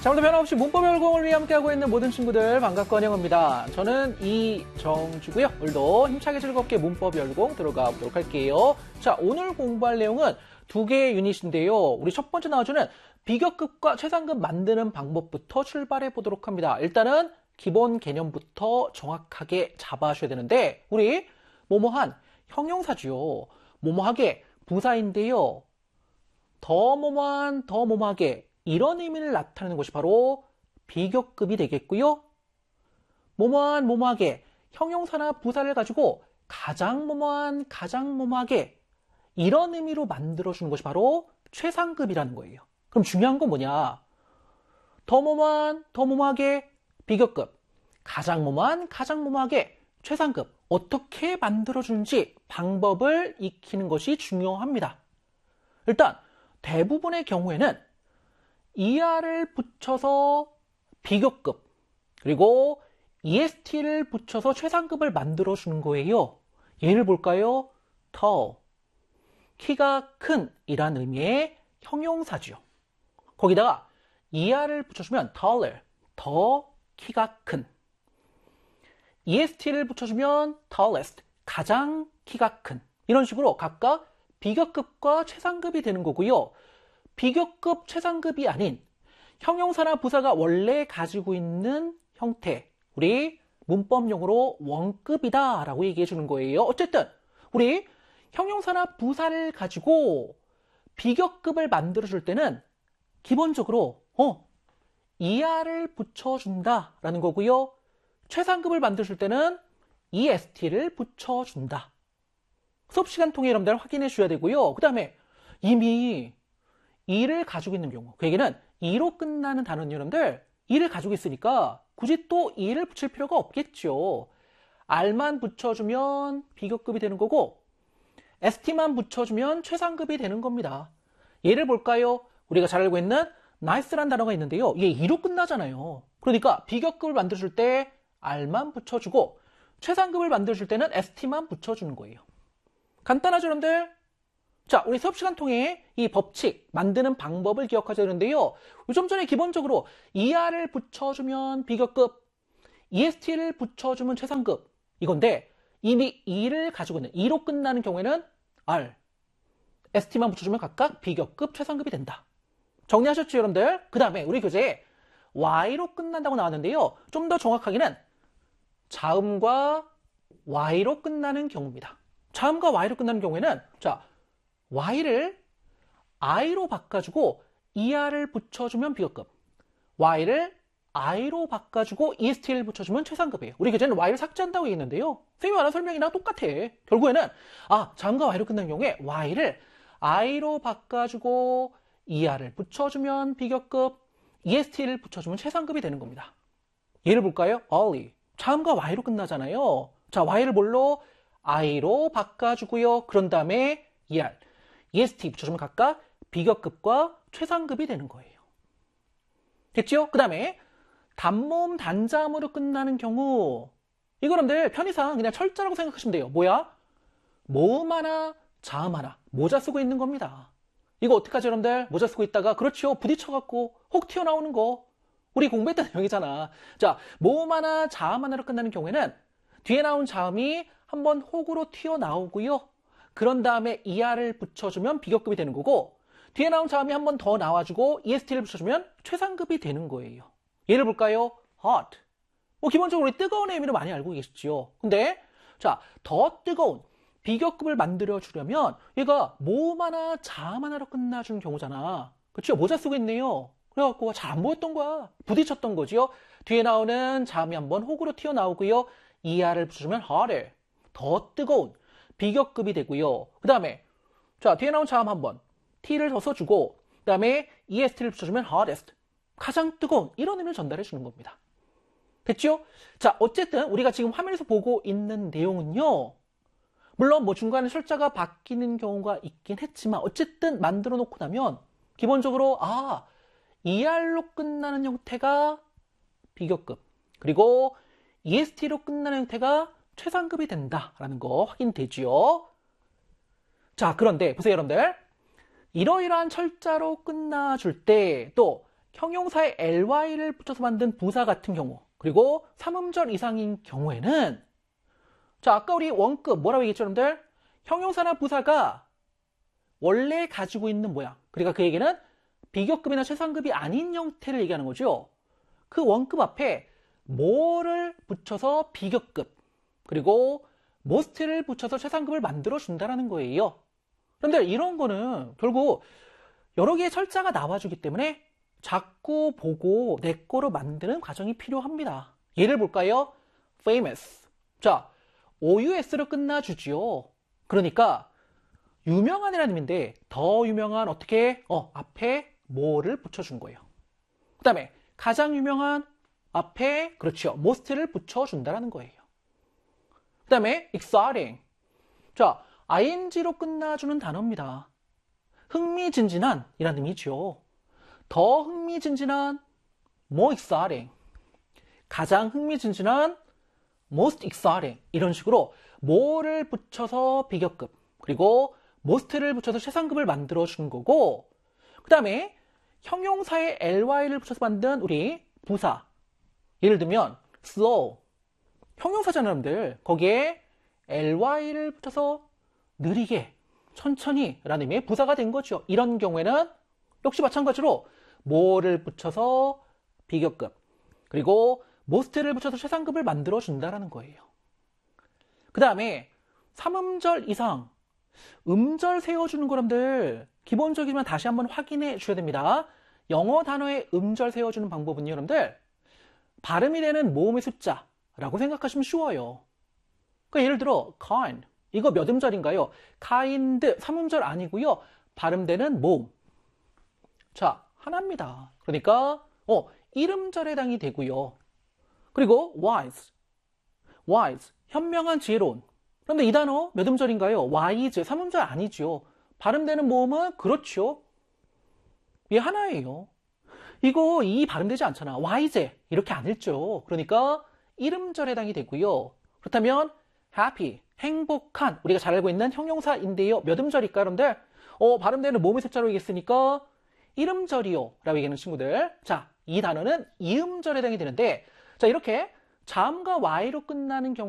자, 오늘도 변함없이 문법 열공을 위해 함께하고 있는 모든 친구들 반갑고 환영합니다. 저는 이정주고요. 오늘도 힘차게 즐겁게 문법 열공 들어가 보도록 할게요. 자, 오늘 공부할 내용은 두 개의 유닛인데요. 우리 첫 번째 나와주는 비교급과 최상급 만드는 방법부터 출발해 보도록 합니다. 일단은 기본 개념부터 정확하게 잡아주셔야 되는데, 우리 뭐뭐한 형용사지요. 뭐뭐하게 부사인데요. 더 뭐뭐한 더 뭐뭐하게 이런 의미를 나타내는 것이 바로 비교급이 되겠고요. 뭐뭐한 뭐뭐하게 형용사나 부사를 가지고 가장 뭐뭐한 가장 뭐뭐하게 이런 의미로 만들어주는 것이 바로 최상급이라는 거예요. 그럼 중요한 건 뭐냐? 더 뭐뭐한 더 뭐뭐하게 비교급, 가장 뭐뭐한 가장 뭐뭐하게 최상급, 어떻게 만들어주는지 방법을 익히는 것이 중요합니다. 일단 대부분의 경우에는 ER을 붙여서 비교급, 그리고 EST를 붙여서 최상급을 만들어주는 거예요. 예를 볼까요? tall, 키가 큰 이란 의미의 형용사죠. 거기다가 ER을 붙여주면 taller, 더 키가 큰. EST를 붙여주면 tallest, 가장 키가 큰. 이런 식으로 각각 비교급과 최상급이 되는 거고요. 비교급, 최상급이 아닌 형용사나 부사가 원래 가지고 있는 형태, 우리 문법용어로 원급이다 라고 얘기해 주는 거예요. 어쨌든 우리 형용사나 부사를 가지고 비교급을 만들어 줄 때는 기본적으로 ER을 붙여준다 라는 거고요. 최상급을 만들어 줄 때는 EST를 붙여준다. 수업시간 통해 여러분들 확인해 주셔야 되고요. 그 다음에 이미 이를 가지고 있는 경우, 그 얘기는 이로 끝나는 단어는 여러분들 이를 가지고 있으니까 굳이 또 이를 붙일 필요가 없겠죠. R만 붙여주면 비교급이 되는 거고 ST만 붙여주면 최상급이 되는 겁니다. 예를 볼까요? 우리가 잘 알고 있는 nice란 단어가 있는데요. 이게 이로 끝나잖아요. 그러니까 비교급을 만들어줄 때 R만 붙여주고 최상급을 만들어줄 때는 ST만 붙여주는 거예요. 간단하죠, 여러분들? 자, 우리 수업시간 통해 이 법칙, 만드는 방법을 기억하셔야 되는데요. 좀 전에 기본적으로 ER을 붙여주면 비교급, EST를 붙여주면 최상급, 이건데 이미 E를 가지고 있는, E로 끝나는 경우에는 R, ST만 붙여주면 각각 비교급, 최상급이 된다. 정리하셨죠, 여러분들? 그 다음에 우리 교재에 Y로 끝난다고 나왔는데요. 좀 더 정확하게는 자음과 Y로 끝나는 경우입니다. 자음과 Y로 끝나는 경우에는 자, Y를 I로 바꿔주고 ER을 붙여주면 비교급, Y를 I로 바꿔주고 EST를 붙여주면 최상급이에요. 우리 교재는 Y를 삭제한다고 얘기했는데요. 선생님이 말한 설명이랑 똑같아. 결국에는 자음과 Y로 끝나는 경우에 Y를 I로 바꿔주고 ER을 붙여주면 비교급, EST를 붙여주면 최상급이 되는 겁니다. 예를 볼까요? early, 자음과 Y로 끝나잖아요. 자, Y를 뭘로? I로 바꿔주고요. 그런 다음에 ER, EST 붙여주면 각각 비교급과 최상급이 되는 거예요. 됐죠? 그 다음에 단모음 단자음으로 끝나는 경우, 이거 여러분들 편의상 그냥 철자라고 생각하시면 돼요. 뭐야? 모음 하나, 자음 하나, 모자 쓰고 있는 겁니다. 이거 어떡하죠, 여러분들? 모자 쓰고 있다가 그렇죠, 부딪혀갖고 혹 튀어나오는 거 우리 공부했던 내용이잖아. 자, 모음 하나, 자음 하나로 끝나는 경우에는 뒤에 나온 자음이 한번 혹으로 튀어나오고요. 그런 다음에 ER을 붙여주면 비교급이 되는 거고, 뒤에 나온 자음이 한 번 더 나와주고 EST를 붙여주면 최상급이 되는 거예요. 예를 볼까요? hot. 기본적으로 우리 뜨거운 의미로 많이 알고 계시죠. 근데 자, 더 뜨거운 비교급을 만들어 주려면 얘가 모음 하나, 자음 하나로 끝나주는 경우잖아. 그렇죠? 모자 쓰고 있네요. 그래갖고 잘 안 보였던 거야. 부딪혔던 거지요. 뒤에 나오는 자음이 한번 혹으로 튀어나오고요. ER을 붙여주면 hotter, 더 뜨거운 비교급이 되고요. 그 다음에 자, 뒤에 나온 자음 한번 T를 더 써주고 그 다음에 EST를 붙여주면 hottest, 가장 뜨거운, 이런 의미를 전달해 주는 겁니다. 됐죠? 자, 어쨌든 우리가 지금 화면에서 보고 있는 내용은요, 물론 중간에 철자가 바뀌는 경우가 있긴 했지만 어쨌든 만들어 놓고 나면 기본적으로 ER로 끝나는 형태가 비교급, 그리고 EST로 끝나는 형태가 최상급이 된다라는 거 확인되지요. 자, 그런데 보세요, 여러분들. 이러이러한 철자로 끝나줄 때 또 형용사에 ly를 붙여서 만든 부사 같은 경우, 그리고 3음절 이상인 경우에는, 자, 아까 우리 원급 뭐라고 얘기했죠, 여러분들? 형용사나 부사가 원래 가지고 있는 모양, 그러니까 그 얘기는 비교급이나 최상급이 아닌 형태를 얘기하는 거죠. 그 원급 앞에 뭐를 붙여서 비교급, 그리고 most를 붙여서 최상급을 만들어준다는 거예요. 그런데 이런 거는 결국 여러 개의 철자가 나와주기 때문에 자꾸 보고 내 거로 만드는 과정이 필요합니다. 예를 볼까요? famous. 자, OUS로 끝나주지요. 그러니까 유명한이라는 의미인데 더 유명한 어떻게? 앞에 뭐를 붙여준 거예요. 그 다음에 가장 유명한 앞에 그렇죠. most를 붙여준다는 거예요. 그 다음에 exciting. 자, ing로 끝나주는 단어입니다. 흥미진진한 이라는 의미죠. 더 흥미진진한 more exciting. 가장 흥미진진한 most exciting. 이런 식으로 more를 붙여서 비교급, 그리고 most를 붙여서 최상급을 만들어 준 거고, 그 다음에 형용사에 ly를 붙여서 만든 우리 부사, 예를 들면 slow. 형용사잖아요, 여러분들. 거기에 ly를 붙여서 느리게, 천천히 라는 의미의 부사가 된 거죠. 이런 경우에는 역시 마찬가지로 more를 붙여서 비교급, 그리고 most를 붙여서 최상급을 만들어 준다는 거예요. 그 다음에 3음절 이상, 음절 세워주는 거람들 기본적이면 다시 한번 확인해 주셔야 됩니다. 영어 단어의 음절 세워주는 방법은요, 여러분들 발음이 되는 모음의 숫자라고 생각하시면 쉬워요. 그러니까 예를 들어 kind, 이거 몇 음절인가요? kind, 3음절 아니고요. 발음되는 모음. 자, 하나입니다. 그러니까 1음절에 해당이 되고요. 그리고 wise, 현명한, 지혜로운. 그런데 이 단어 몇 음절인가요? wise, 3음절 아니죠. 발음되는 모음은 그렇죠. 얘 하나예요. 이거 이 발음되지 않잖아. wise 이렇게 안 읽죠. 그러니까 1음절에 해당이 되고요. 그렇다면 happy, 행복한, 우리가 잘 알고 있는 형용사인데요. 몇 음절일까, 여러분들? 발음되는 모음의 숫자로 얘기했으니까 1음절이요 라고 얘기하는 친구들. 자, 이 단어는 2음절에 해당이 되는데, 자, 이렇게 자음과 y로 끝나는 경우에